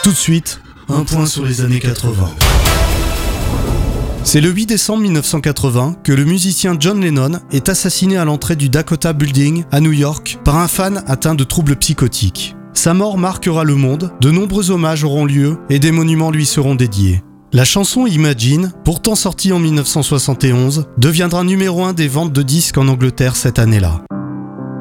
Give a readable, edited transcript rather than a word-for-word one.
Tout de suite, un point sur les années 80. C'est le 8 décembre 1980 que le musicien John Lennon est assassiné à l'entrée du Dakota Building à New York par un fan atteint de troubles psychotiques. Sa mort marquera le monde, de nombreux hommages auront lieu et des monuments lui seront dédiés. La chanson Imagine, pourtant sortie en 1971, deviendra numéro 1 des ventes de disques en Angleterre cette année-là.